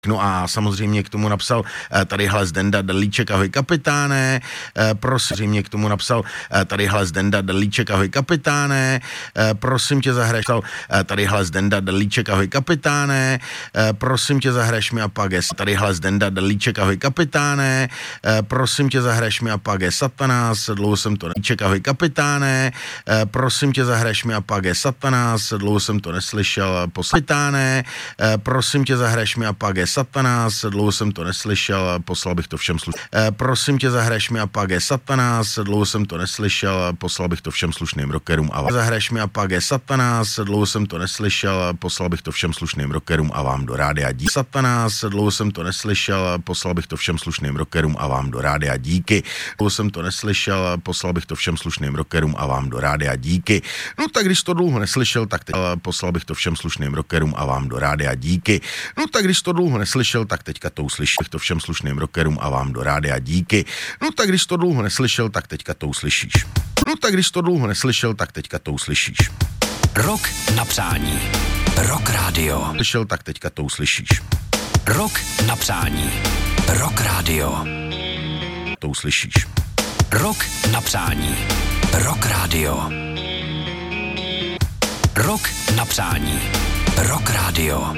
No a samozřejmě k tomu napsal tadyhle Zdenda Delíček, ahoj kapitáne, prosím, k tomu napsal tadyhle Zdenda Delíček, ahoj kapitáne, prosím tě zahraj, tadyhle Zdenda Delíček, ahoj kapitáne, prosím tě zahrajš mi a pages, tadyhle Zdenda Delíček, ahoj kapitáne, prosím tě zahrajš mi a pages Satanás, dlouho jsem to Delíček, ahoj kapitáne, prosím tě zahrajš mi a pages Satanás, dlouho jsem to neslyšel, kapitáne, prosím tě zahrajš mi a pages Satanás, dlouho jsem to neslyšel, poslal bych to všem slušným. Prosím tě, zahrajš mi a pages Satanás, dlouho jsem to neslyšel, poslal bych to všem slušným rockerům a vám. Zahrajš mi a pages Satanás, dlouho jsem to neslyšel, poslal bych to všem slušným rockerům a vám do rádia díky. Satanás, dlouho jsem to neslyšel, poslal bych to všem slušným rockerům a vám do rádia díky. Dlouho jsem to neslyšel, poslal bych to všem slušným rockerům a vám do rádia díky. No tak když to dlouho neslyšel, tak teď poslal bych to všem slušným rockerům a vám do rádia díky. No tak když to dlouho neslyšel, tak teďka to uslyšíš. To všem slušným rockerům a vám do rádia díky. No tak když to dlouho neslyšel, tak teďka to uslyšíš. No tak když to dlouho neslyšel, tak teďka to uslyšíš. Rok na přání. Rock Radio. Slyšel, tak teďka to uslyšíš. Rok na přání. Rock Radio. To uslyšíš. Rok na přání. Rock Radio. Rok na přání. Rock Radio.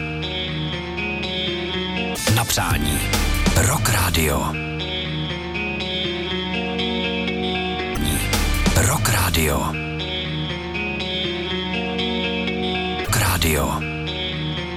Na přání. Rock Radio. Rock Radio. Rock Radio.